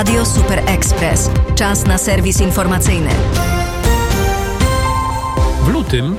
Radio Super Express. Czas na serwis informacyjny. W lutym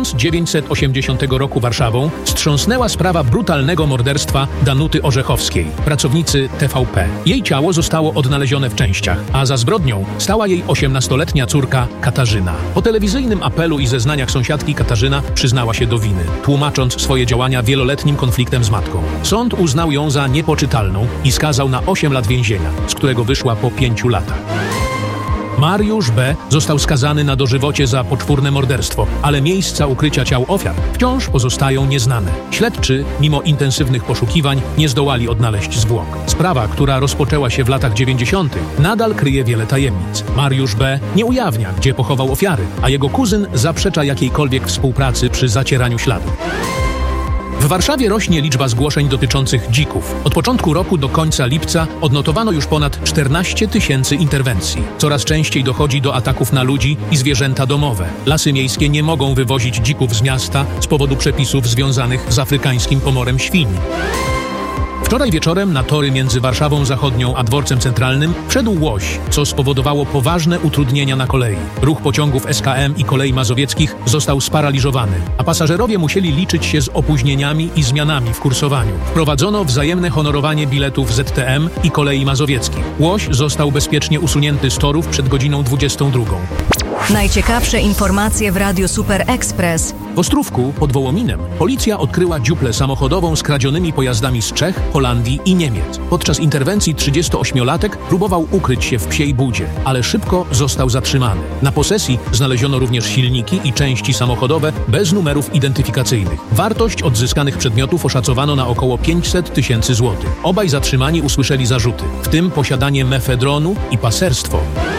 1980 roku Warszawą wstrząsnęła sprawa brutalnego morderstwa Danuty Orzechowskiej, pracownicy TVP. Jej ciało zostało odnalezione w częściach, a za zbrodnią stała jej 18-letnia córka Katarzyna. Po telewizyjnym apelu i zeznaniach sąsiadki Katarzyna przyznała się do winy, tłumacząc swoje działania wieloletnim konfliktem z matką. Sąd uznał ją za niepoczytalną i skazał na 8 lat więzienia, z którego wyszła po 5 latach. Mariusz B. został skazany na dożywocie za poczwórne morderstwo, ale miejsca ukrycia ciał ofiar wciąż pozostają nieznane. Śledczy, mimo intensywnych poszukiwań, nie zdołali odnaleźć zwłok. Sprawa, która rozpoczęła się w latach 90., nadal kryje wiele tajemnic. Mariusz B. nie ujawnia, gdzie pochował ofiary, a jego kuzyn zaprzecza jakiejkolwiek współpracy przy zacieraniu śladów. W Warszawie rośnie liczba zgłoszeń dotyczących dzików. Od początku roku do końca lipca odnotowano już ponad 14 000 interwencji. Coraz częściej dochodzi do ataków na ludzi i zwierzęta domowe. Lasy miejskie nie mogą wywozić dzików z miasta z powodu przepisów związanych z afrykańskim pomorem świń. Wczoraj wieczorem na tory między Warszawą Zachodnią a Dworcem Centralnym wszedł łoś, co spowodowało poważne utrudnienia na kolei. Ruch pociągów SKM i Kolei Mazowieckich został sparaliżowany, a pasażerowie musieli liczyć się z opóźnieniami i zmianami w kursowaniu. Wprowadzono wzajemne honorowanie biletów ZTM i Kolei Mazowieckich. Łoś został bezpiecznie usunięty z torów przed godziną 22. Najciekawsze informacje w Radiu Super Express. W Ostrówku pod Wołominem policja odkryła dziuplę samochodową z kradzionymi pojazdami z Czech, Holandii i Niemiec. Podczas interwencji 38-latek próbował ukryć się w Psiej Budzie, ale szybko został zatrzymany. Na posesji znaleziono również silniki i części samochodowe bez numerów identyfikacyjnych. Wartość odzyskanych przedmiotów oszacowano na około 500 000 złotych. Obaj zatrzymani usłyszeli zarzuty, w tym posiadanie mefedronu i paserstwo.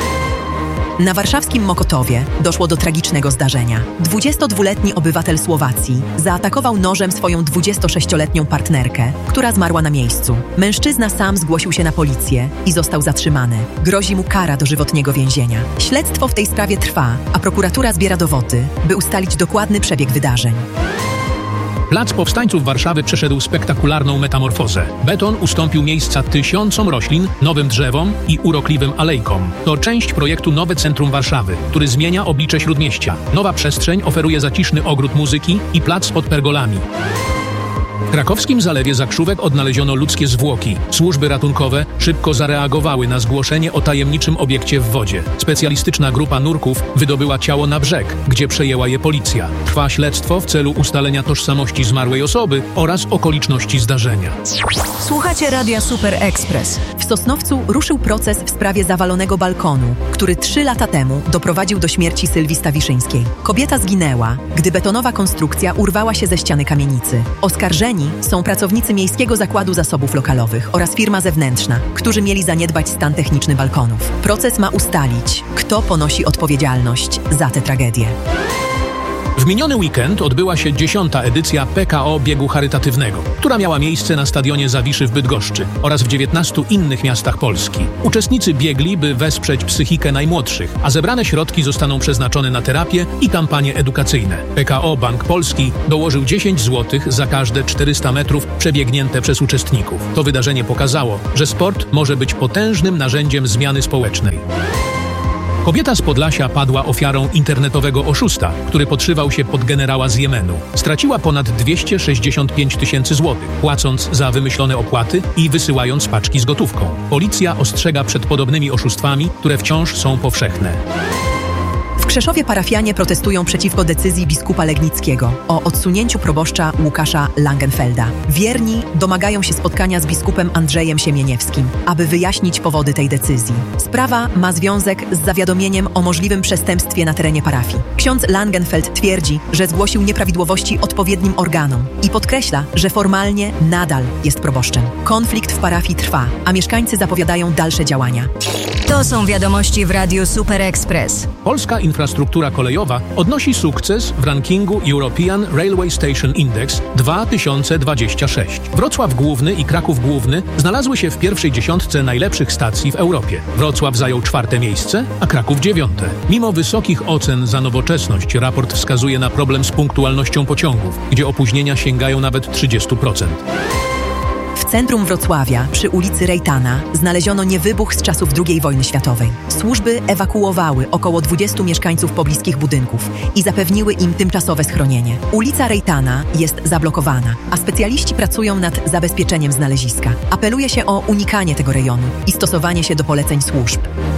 Na warszawskim Mokotowie doszło do tragicznego zdarzenia. 22-letni obywatel Słowacji zaatakował nożem swoją 26-letnią partnerkę, która zmarła na miejscu. Mężczyzna sam zgłosił się na policję i został zatrzymany. Grozi mu kara dożywotniego więzienia. Śledztwo w tej sprawie trwa, a prokuratura zbiera dowody, by ustalić dokładny przebieg wydarzeń. Plac Powstańców Warszawy przeszedł spektakularną metamorfozę. Beton ustąpił miejsca tysiącom roślin, nowym drzewom i urokliwym alejkom. To część projektu Nowe Centrum Warszawy, który zmienia oblicze Śródmieścia. Nowa przestrzeń oferuje zaciszny ogród muzyki i plac pod pergolami. W krakowskim zalewie Zakrzówek odnaleziono ludzkie zwłoki. Służby ratunkowe szybko zareagowały na zgłoszenie o tajemniczym obiekcie w wodzie. Specjalistyczna grupa nurków wydobyła ciało na brzeg, gdzie przejęła je policja. Trwa śledztwo w celu ustalenia tożsamości zmarłej osoby oraz okoliczności zdarzenia. Słuchacie Radia Super Express. W Sosnowcu ruszył proces w sprawie zawalonego balkonu, który 3 lata temu doprowadził do śmierci Sylwii Stawiszyńskiej. Kobieta zginęła, gdy betonowa konstrukcja urwała się ze ściany kamienicy. Oskarżeni są pracownicy Miejskiego Zakładu Zasobów Lokalowych oraz firma zewnętrzna, którzy mieli zaniedbać stan techniczny balkonów. Proces ma ustalić, kto ponosi odpowiedzialność za tę tragedię. W miniony weekend odbyła się 10. edycja PKO Biegu Charytatywnego, która miała miejsce na stadionie Zawiszy w Bydgoszczy oraz w 19 innych miastach Polski. Uczestnicy biegli, by wesprzeć psychikę najmłodszych, a zebrane środki zostaną przeznaczone na terapię i kampanie edukacyjne. PKO Bank Polski dołożył 10 zł za każde 400 metrów przebiegnięte przez uczestników. To wydarzenie pokazało, że sport może być potężnym narzędziem zmiany społecznej. Kobieta z Podlasia padła ofiarą internetowego oszusta, który podszywał się pod generała z Jemenu. Straciła ponad 265 000 złotych, płacąc za wymyślone opłaty i wysyłając paczki z gotówką. Policja ostrzega przed podobnymi oszustwami, które wciąż są powszechne. W Krzeszowie parafianie protestują przeciwko decyzji biskupa Legnickiego o odsunięciu proboszcza Łukasza Langenfelda. Wierni domagają się spotkania z biskupem Andrzejem Siemieniewskim, aby wyjaśnić powody tej decyzji. Sprawa ma związek z zawiadomieniem o możliwym przestępstwie na terenie parafii. Ksiądz Langenfeld twierdzi, że zgłosił nieprawidłowości odpowiednim organom i podkreśla, że formalnie nadal jest proboszczem. Konflikt w parafii trwa, a mieszkańcy zapowiadają dalsze działania. To są wiadomości w Radiu Super Express. Polska infrastruktura kolejowa odnosi sukces w rankingu European Railway Station Index 2026. Wrocław Główny i Kraków Główny znalazły się w pierwszej dziesiątce najlepszych stacji w Europie. Wrocław zajął 4. miejsce, a Kraków 9. Mimo wysokich ocen za nowoczesność, raport wskazuje na problem z punktualnością pociągów, gdzie opóźnienia sięgają nawet 30%. W centrum Wrocławia, przy ulicy Rejtana, znaleziono niewybuch z czasów II wojny światowej. Służby ewakuowały około 20 mieszkańców pobliskich budynków i zapewniły im tymczasowe schronienie. Ulica Rejtana jest zablokowana, a specjaliści pracują nad zabezpieczeniem znaleziska. Apeluje się o unikanie tego rejonu i stosowanie się do poleceń służb.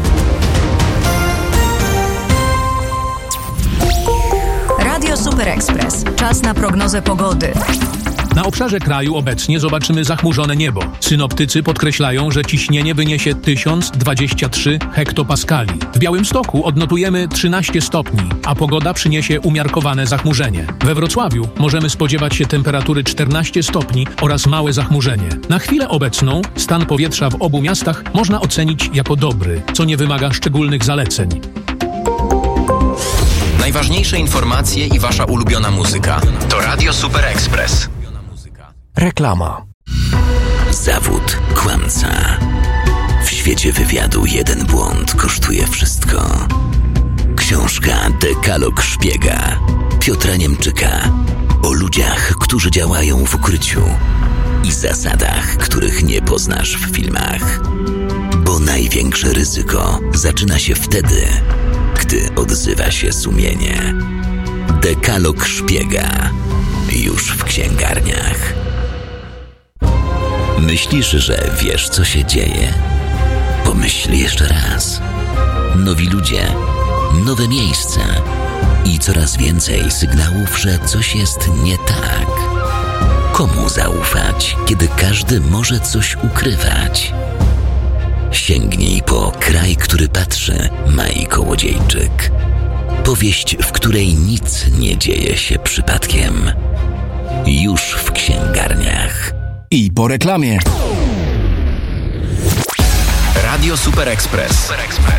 Radio Super Express. Czas na prognozę pogody. Na obszarze kraju obecnie zobaczymy zachmurzone niebo. Synoptycy podkreślają, że ciśnienie wyniesie 1023 hektopaskali. W Białymstoku odnotujemy 13 stopni, a pogoda przyniesie umiarkowane zachmurzenie. We Wrocławiu możemy spodziewać się temperatury 14 stopni oraz małe zachmurzenie. Na chwilę obecną stan powietrza w obu miastach można ocenić jako dobry, co nie wymaga szczególnych zaleceń. Najważniejsze informacje i wasza ulubiona muzyka to Radio Super Express. Reklama. Zawód kłamca. W świecie wywiadu jeden błąd kosztuje wszystko. Książka Dekalog szpiega Piotra Niemczyka o ludziach, którzy działają w ukryciu i zasadach, których nie poznasz w filmach. Bo największe ryzyko zaczyna się wtedy, gdy odzywa się sumienie. Dekalog szpiega już w księgarniach. Myślisz, że wiesz, co się dzieje? Pomyśl jeszcze raz. Nowi ludzie, nowe miejsca i coraz więcej sygnałów, że coś jest nie tak. Komu zaufać, kiedy każdy może coś ukrywać? Sięgnij po Kraj, który patrzy, Mai Kołodziejczyk. Powieść, w której nic nie dzieje się przypadkiem. Już w księgarniach. I po reklamie. Radio Super Express.